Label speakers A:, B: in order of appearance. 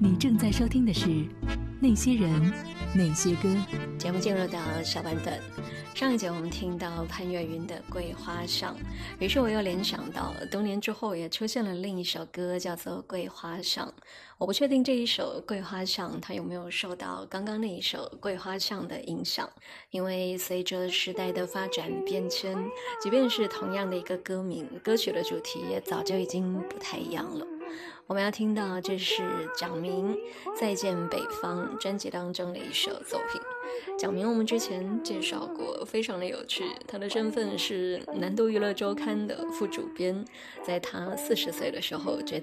A: 你正在收听的是《那些人，那些歌》。
B: 节目进入到小半段，上一节我们听到潘越云的《桂花上》，于是我又联想到多年之后也出现了另一首歌叫做《桂花上》。我不确定这一首《桂花上》它有没有受到刚刚那一首《桂花上》的影响，因为随着时代的发展变迁，即便是同样的一个歌名，歌曲的主题也早就已经不太一样了。我们要听到这是蒋明《再见北方》专辑当中的一首作品。蒋明我们之前介绍过，非常的有趣，他的身份是南都娱乐周刊的副主编，在他40岁的时候决